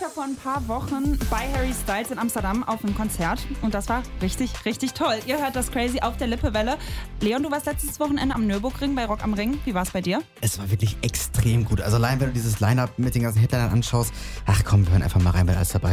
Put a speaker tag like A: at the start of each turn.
A: ja vor ein paar Wochen bei Harry Styles in Amsterdam auf einem Konzert und das war richtig, richtig toll. Ihr hört das Crazy auf der Lippewelle. Leon, du warst letztes Wochenende am Nürburgring bei Rock am Ring. Wie war es bei dir?
B: Es war wirklich extrem gut. Also allein, wenn du dieses Line-Up mit den ganzen Headlinern anschaust, ach komm, wir hören einfach mal rein, weil alles dabei